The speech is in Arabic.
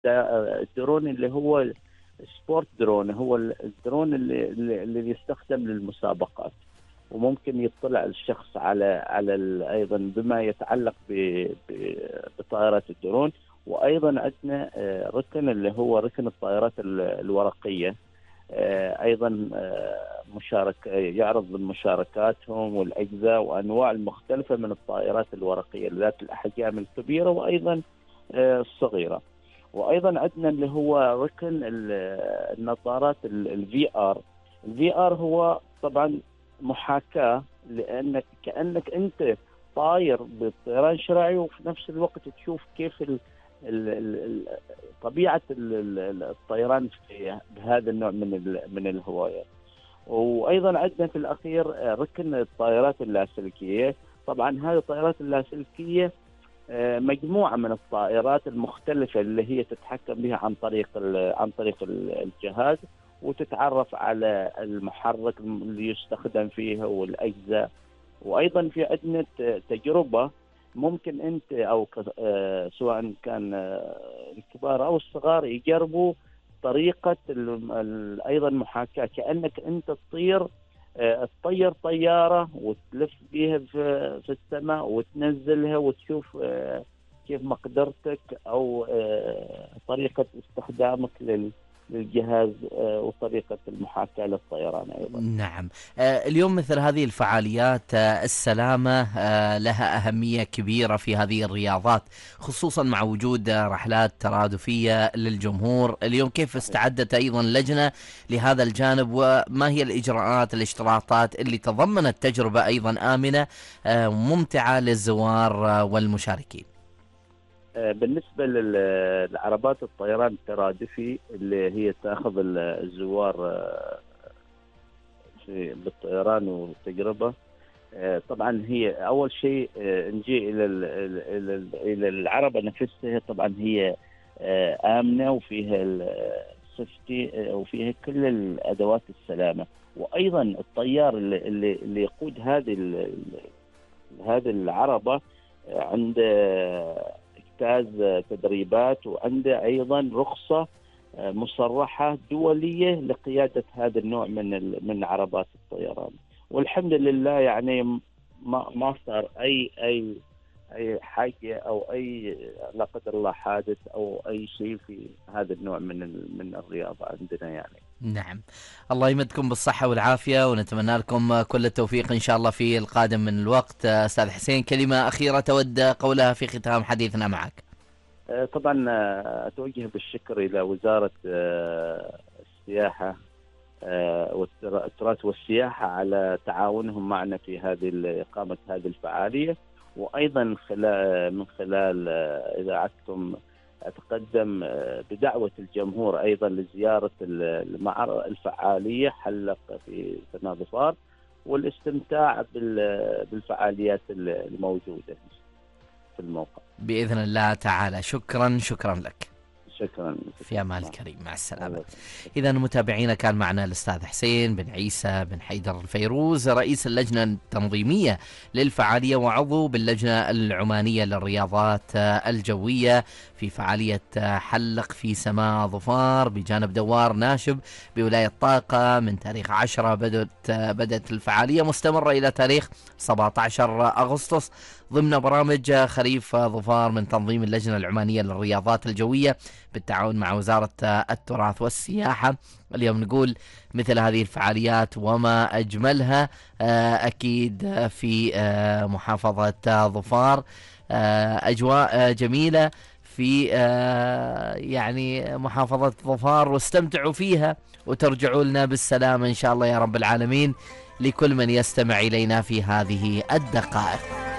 الدرون اللي هو سبورت درون، هو الدرون اللي يستخدم للمسابقات، وممكن يطلع الشخص على ايضا بما يتعلق بطائرات الدرون. وايضا عندنا ركن اللي هو ركن الطائرات الورقيه، ايضا مشارك يعرض مشاركاتهم والاجزاء وانواع المختلفه من الطائرات الورقيه ذات الاحجام الكبيره وايضا الصغيره. وايضا عندنا اللي هو ركن النظارات الفي ار. الفي ار هو طبعا محاكاه، لانك كانك انت طاير بالطيران الشراعي وفي نفس الوقت تشوف كيف طبيعه الطيران في بهذا النوع من الهوايات. وايضا عندنا في الاخير ركن الطائرات اللاسلكيه. طبعا هذه الطائرات اللاسلكيه مجموعه من الطائرات المختلفه اللي هي تتحكم بها عن طريق الجهاز، وتتعرف على المحرك اللي يستخدم فيها والاجزاء. وايضا في عندنا تجربه ممكن انت او سواء كان الكبار او الصغار يجربوا طريقه ايضا محاكاه، كانك انت تطير طياره وتلف بيها في السماء وتنزلها وتشوف كيف مقدرتك او طريقه استخدامك للجهاز وطريقة المحاكاة للطيران أيضا. نعم. اليوم مثل هذه الفعاليات السلامة لها أهمية كبيرة في هذه الرياضات، خصوصا مع وجود رحلات ترادفية للجمهور. اليوم كيف استعدت أيضا لجنة لهذا الجانب، وما هي الإجراءات الاشتراطات اللي تضمنت تجربة أيضا آمنة ممتعة للزوار والمشاركين؟ بالنسبة لعربات الطيران الترادفي اللي هي تأخذ الزوار بالطيران والتجربة، طبعا هي أول شيء نجي إلى العربة نفسها. طبعا هي آمنة وفيها السيفتي وفيها كل الأدوات السلامة. وأيضا الطيار اللي يقود هذه العربة عنده تدريبات، وعنده ايضا رخصه مصرحه دوليه لقياده هذا النوع من عربات الطيران. والحمد لله يعني ما صار اي حاجه او اي لا قدر الله حادث او اي شيء في هذا النوع من الرياضه عندنا يعني. نعم، الله يمدكم بالصحة والعافية، ونتمنى لكم كل التوفيق إن شاء الله في القادم من الوقت. أستاذ حسين، كلمة أخيرة تود قولها في ختام حديثنا معك؟ طبعا أتوجه بالشكر إلى وزارة السياحة والتراث والسياحة على تعاونهم معنا في إقامة هذه الفعالية. وأيضا من خلال إذاعتكم أتقدم بدعوة الجمهور أيضا لزيارة الفعالية حلق في سنة ظفار والاستمتاع بالفعاليات الموجودة في الموقع بإذن الله تعالى. شكرا لك. شكرا. في أمان الكريم، مع السلامة. إذا متابعينا، كان معنا الأستاذ حسين بن عيسى بن حيدر الفيروز، رئيس اللجنة التنظيمية للفعالية وعضو باللجنة العمانية للرياضات الجوية في فعالية حلق في سماء ظفار بجانب دوار ناشب بولاية طاقة. من تاريخ 10 بدأت الفعالية، مستمرة إلى تاريخ 17 أغسطس ضمن برامج خريف ظفار من تنظيم اللجنة العمانية للرياضات الجوية بالتعاون مع وزارة التراث والسياحة. اليوم نقول مثل هذه الفعاليات وما أجملها أكيد في محافظة ظفار، أجواء جميلة في يعني محافظة ظفار، واستمتعوا فيها وترجعوا لنا بالسلامة إن شاء الله يا رب العالمين. لكل من يستمع إلينا في هذه الدقائق.